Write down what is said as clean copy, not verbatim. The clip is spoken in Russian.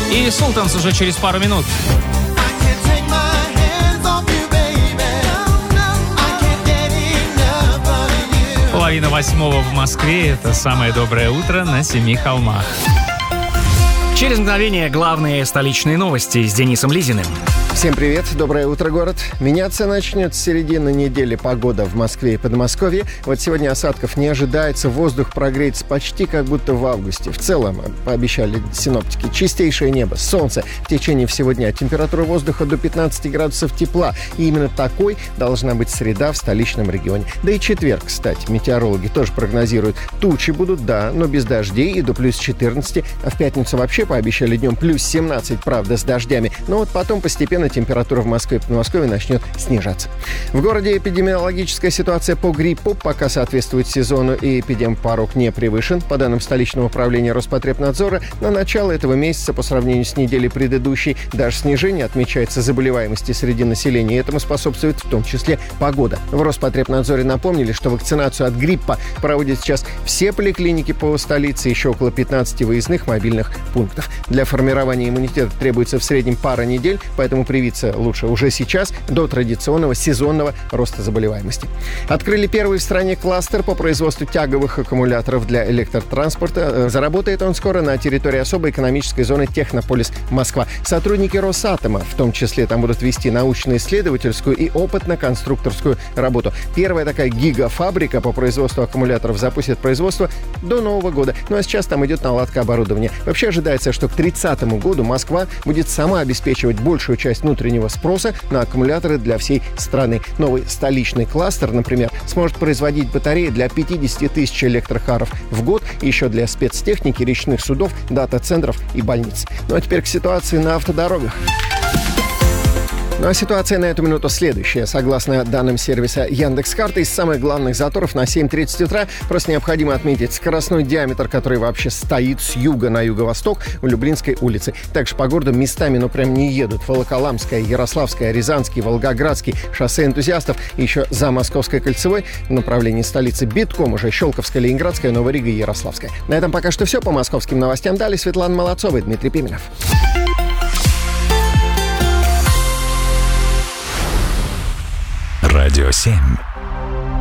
И Султанс уже через пару минут. Половина восьмого в Москве. Это самое доброе утро на Семи холмах. Через мгновение главные столичные новости с Денисом Лизиным. Всем привет, доброе утро, город. Меняться начнет с середины недели погода в Москве и Подмосковье. Вот сегодня осадков не ожидается, воздух прогреется почти как будто в августе. В целом, пообещали синоптики, чистейшее небо, солнце в течение всего дня. Температура воздуха до 15 градусов тепла. И именно такой должна быть среда в столичном регионе. Да и четверг, кстати, метеорологи тоже прогнозируют. Тучи будут, да, но без дождей и до плюс 14. А в пятницу вообще пообещали днем плюс 17, правда, с дождями. Но вот потом постепенно температура в Москве и Подмосковье начнет снижаться. В городе эпидемиологическая ситуация по гриппу пока соответствует сезону, и эпидемпорог не превышен. По данным столичного управления Роспотребнадзора, на начало этого месяца по сравнению с неделей предыдущей даже снижение отмечается заболеваемости среди населения. И этому способствует в том числе погода. В Роспотребнадзоре напомнили, что вакцинацию от гриппа проводят сейчас все поликлиники по столице, еще около 15 выездных мобильных пунктов. Для формирования иммунитета требуется в среднем пара недель, поэтому привиться лучше уже сейчас, до традиционного сезонного роста заболеваемости. Открыли первый в стране кластер по производству тяговых аккумуляторов для электротранспорта. Заработает он скоро на территории особой экономической зоны Технополис Москва. Сотрудники Росатома, в том числе, там будут вести научно-исследовательскую и опытно-конструкторскую работу. Первая такая гигафабрика по производству аккумуляторов запустит производство до Нового года. Ну а сейчас там идет наладка оборудования. Вообще ожидается, что к 30 году Москва будет сама обеспечивать большую часть внутреннего спроса на аккумуляторы для всей страны. Новый столичный кластер, например, сможет производить батареи для 50 тысяч электрокаров в год, и еще для спецтехники, речных судов, дата-центров и больниц. Ну а теперь к ситуации на автодорогах. Ну а ситуация на эту минуту следующая. Согласно данным сервиса Яндекс.Карты, из самых главных заторов на 7:30 утра просто необходимо отметить скоростной диаметр, который вообще стоит с юга на юго-восток у Люблинской улицы. Также по городу местами, прям не едут. Волоколамская, Ярославская, Рязанский, Волгоградский, шоссе энтузиастов и еще за Московской кольцевой в направлении столицы битком уже Щелковская, Ленинградская, Новая Рига и Ярославская. На этом пока что все. По московским новостям дали Светлана Молодцова и Дмитрий Пименов. Радио 7.